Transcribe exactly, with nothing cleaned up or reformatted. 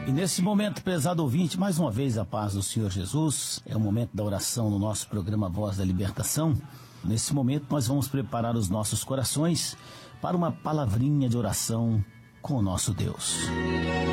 E nesse momento, prezado ouvinte, mais uma vez a paz do Senhor Jesus. É o momento da oração no nosso programa Voz da Libertação. Nesse momento nós vamos preparar os nossos corações para uma palavrinha de oração com o nosso Deus.